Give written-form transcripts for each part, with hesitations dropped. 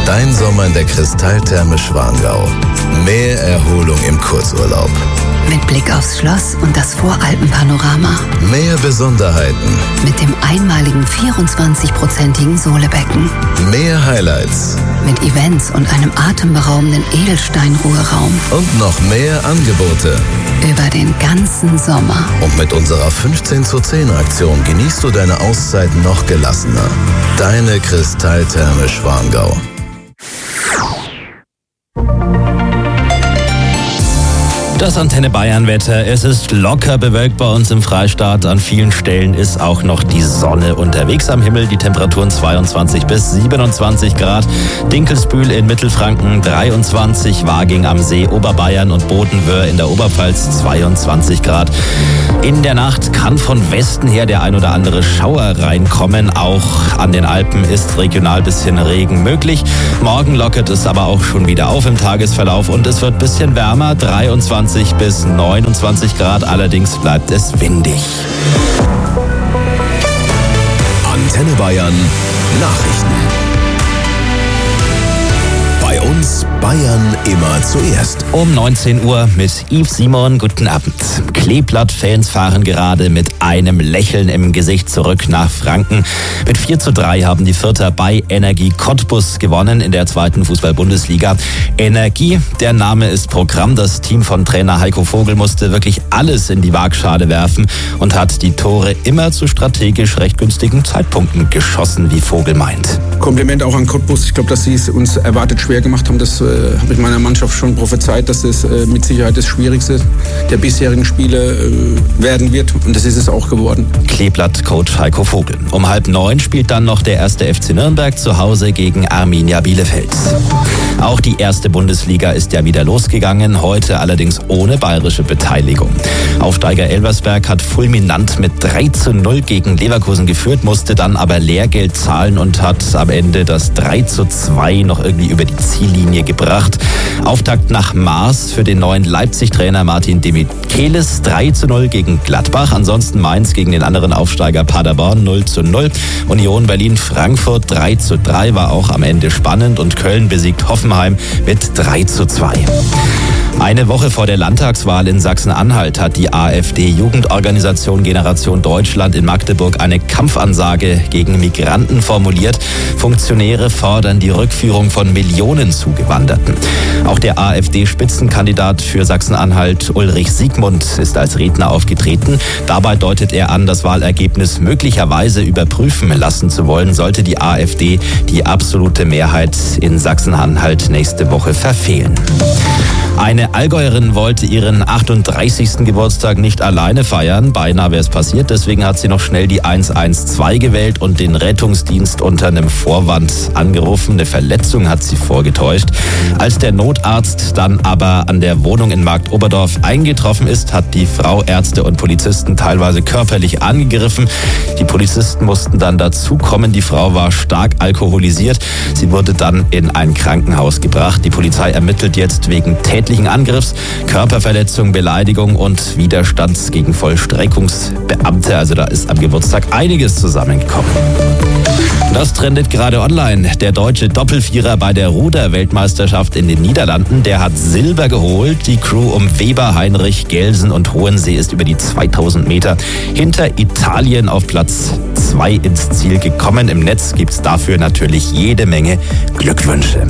Dein Sommer in der Kristalltherme Schwangau. Mehr Erholung im Kurzurlaub. Mit Blick aufs Schloss und das Voralpenpanorama. Mehr Besonderheiten. Mit dem einmaligen 24-prozentigen Sohlebecken. Mehr Highlights. Mit Events und einem atemberaubenden Edelsteinruheraum. Und noch mehr Angebote. Über den ganzen Sommer. Und mit unserer 15:10 genießt du deine Auszeit noch gelassener. Deine Kristalltherme Schwangau. Das Antenne Bayern Wetter. Es ist locker bewölkt bei uns im Freistaat. An vielen Stellen ist auch noch die Sonne unterwegs am Himmel. Die Temperaturen 22 bis 27 Grad. Dinkelsbühl in Mittelfranken 23, Waging am See, Oberbayern und Bodenwöhr in der Oberpfalz 22 Grad. In der Nacht kann von Westen her der ein oder andere Schauer reinkommen. Auch an den Alpen ist regional bisschen Regen möglich. Morgen lockert es aber auch schon wieder auf im Tagesverlauf und es wird ein bisschen wärmer, 23 bis 29 Grad, allerdings bleibt es windig. Antenne Bayern Nachrichten. Bei uns Bayern immer zuerst. Um 19 Uhr mit Yves Simon. Guten Abend. Kleeblatt-Fans fahren gerade mit einem Lächeln im Gesicht zurück nach Franken. Mit 4:3 haben die Vierter bei Energie Cottbus gewonnen in der 2. Fußball-Bundesliga. Energie, der Name ist Programm. Das Team von Trainer Heiko Vogel musste wirklich alles in die Waagschale werfen und hat die Tore immer zu strategisch recht günstigen Zeitpunkten geschossen, wie Vogel meint. Kompliment auch an Cottbus. Ich glaube, dass sie es uns erwartet schwer gemacht haben. Das habe ich meiner Mannschaft schon prophezeit, dass es mit Sicherheit das Schwierigste der bisherigen Spiele werden wird. Und das ist es auch geworden. Kleeblatt-Coach Heiko Vogel. Um 8:30 spielt dann noch der 1. FC Nürnberg zu Hause gegen Arminia Bielefeld. Auch die 1. Bundesliga ist ja wieder losgegangen, heute allerdings ohne bayerische Beteiligung. Aufsteiger Elversberg hat fulminant mit 3:0 gegen Leverkusen geführt, musste dann aber Lehrgeld zahlen und hat am Ende das 3:2 noch irgendwie über die Ziellinie gebracht. Auftakt nach Maß für den neuen Leipzig-Trainer Martin Demichelis, 3:0 gegen Gladbach. Ansonsten Mainz gegen den anderen Aufsteiger Paderborn 0:0. Union Berlin-Frankfurt 3:3 war auch am Ende spannend und Köln besiegt Hoffenheim mit 3:2. Eine Woche vor der Landtagswahl in Sachsen-Anhalt hat die AfD-Jugendorganisation Generation Deutschland in Magdeburg eine Kampfansage gegen Migranten formuliert. Funktionäre fordern die Rückführung von Millionen Zugewanderten. Auch der AfD-Spitzenkandidat für Sachsen-Anhalt Ulrich Siegmund ist als Redner aufgetreten. Dabei deutet er an, das Wahlergebnis möglicherweise überprüfen lassen zu wollen, sollte die AfD die absolute Mehrheit in Sachsen-Anhalt nächste Woche verfehlen. Eine Allgäuerin wollte ihren 38. Geburtstag nicht alleine feiern. Beinahe wäre es passiert. Deswegen hat sie noch schnell die 112 gewählt und den Rettungsdienst unter einem Vorwand angerufen. Eine Verletzung hat sie vorgetäuscht. Als der Notarzt dann aber an der Wohnung in Marktoberdorf eingetroffen ist, hat die Frau Ärzte und Polizisten teilweise körperlich angegriffen. Die Polizisten mussten dann dazukommen. Die Frau war stark alkoholisiert. Sie wurde dann in ein Krankenhaus gebracht. Die Polizei ermittelt jetzt wegen tätlichen Angriffs, Körperverletzung, Beleidigung und Widerstand gegen Vollstreckungsbeamte. Also da ist am Geburtstag einiges zusammengekommen. Das trendet gerade online. Der deutsche Doppelvierer bei der Ruder-Weltmeisterschaft in den Niederlanden, der hat Silber geholt. Die Crew um Weber, Heinrich, Gelsen und Hohensee ist über die 2000 Meter hinter Italien auf Platz 2 ins Ziel gekommen. Im Netz gibt es dafür natürlich jede Menge Glückwünsche.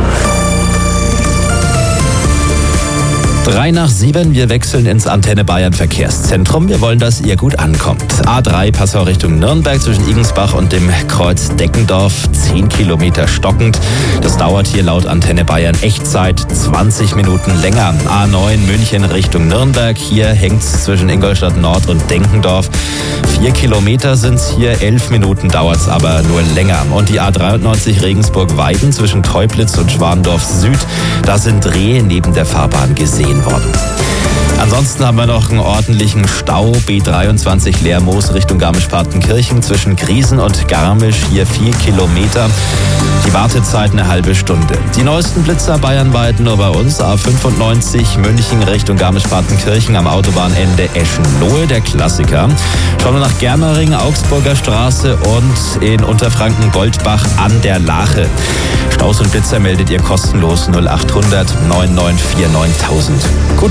6:03, wir wechseln ins Antenne Bayern Verkehrszentrum. Wir wollen, dass ihr gut ankommt. A3 Passau Richtung Nürnberg zwischen Igensbach und dem Kreuz Deckendorf, 10 Kilometer stockend. Das dauert hier laut Antenne Bayern Echtzeit 20 Minuten länger. A9 München Richtung Nürnberg, hier hängt's zwischen Ingolstadt Nord und Denkendorf. 4 Kilometer sind's hier, 11 Minuten dauert's aber nur länger. Und die A93 Regensburg-Weiden zwischen Teublitz und Schwandorf Süd, da sind Rehe neben der Fahrbahn gesehen worden. Ansonsten haben wir noch einen ordentlichen Stau, B23 Leermoos Richtung Garmisch-Partenkirchen zwischen Griesen und Garmisch, hier 4 Kilometer. Die Wartezeit eine halbe Stunde. Die neuesten Blitzer bayernweit nur bei uns, A95 München Richtung Garmisch-Partenkirchen am Autobahnende Eschen-Lohe, der Klassiker. Schauen wir nach Germering, Augsburger Straße und in Unterfranken Goldbach an der Lache. Staus und Blitzer meldet ihr kostenlos 0800 9949 9000. Gut.